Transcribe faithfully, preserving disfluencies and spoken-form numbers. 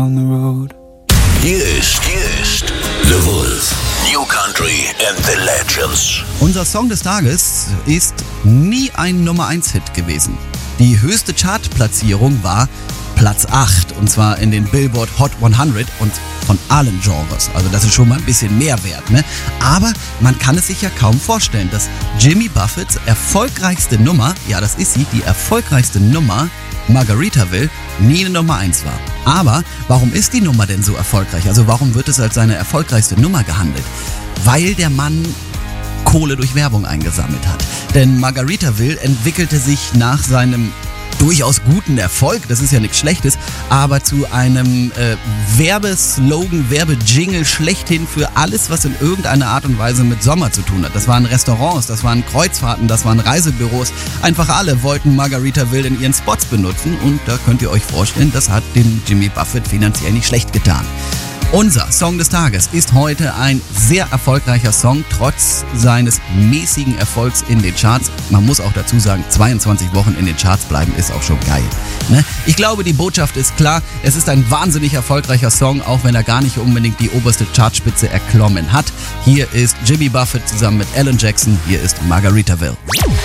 On the road. Hier ist, hier ist The Wolf. New Country and the Legends. Unser Song des Tages ist nie ein Nummer eins Hit gewesen. Die höchste Chartplatzierung war Platz acht, und zwar in den Billboard Hot hundert und von allen Genres. Also das ist schon mal ein bisschen mehr wert, ne? Aber man kann es sich ja kaum vorstellen, dass Jimmy Buffetts erfolgreichste Nummer, ja das ist sie, die erfolgreichste Nummer, Margaritaville, nie eine Nummer eins war. Aber warum ist die Nummer denn so erfolgreich? Also warum wird es als seine erfolgreichste Nummer gehandelt? Weil der Mann Kohle durch Werbung eingesammelt hat. Denn Margaritaville entwickelte sich nach seinem durchaus guten Erfolg, das ist ja nichts Schlechtes, aber zu einem äh, Werbeslogan, Werbejingle schlechthin für alles, was in irgendeiner Art und Weise mit Sommer zu tun hat. Das waren Restaurants, das waren Kreuzfahrten, das waren Reisebüros. Einfach alle wollten Margaritaville in ihren Spots benutzen, und da könnt ihr euch vorstellen, das hat dem Jimmy Buffett finanziell nicht schlecht getan. Unser Song des Tages ist heute ein sehr erfolgreicher Song, trotz seines mäßigen Erfolgs in den Charts. Man muss auch dazu sagen, zweiundzwanzig Wochen in den Charts bleiben ist auch schon geil, ne? Ich glaube, die Botschaft ist klar. Es ist ein wahnsinnig erfolgreicher Song, auch wenn er gar nicht unbedingt die oberste Chartspitze erklommen hat. Hier ist Jimmy Buffett zusammen mit Alan Jackson. Hier ist Margaritaville.